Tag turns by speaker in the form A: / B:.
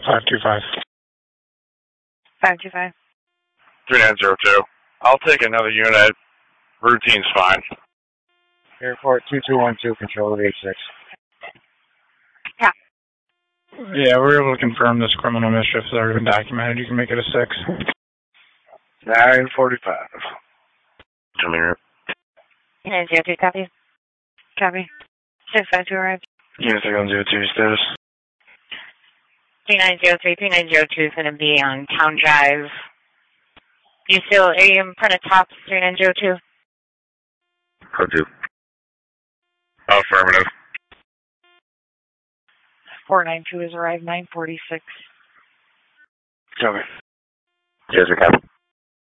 A: 525.
B: 525.
C: 3902. I'll take another unit. Routine's fine.
D: Airport 2212, control of H6.
B: Yeah.
A: Yeah, we're able to confirm this criminal mischief has already been documented. You can make it a 6.
C: 945.
E: Come here.
B: 3902, copy. Copy. 652 arrived.
E: Unit 3102, status.
B: 3903, 3902 is going to be on Town Drive. Are you in front of Tops, 3902?
E: Code 2. Affirmative.
B: 492 has arrived, 946.
E: Cover. Yes, we have.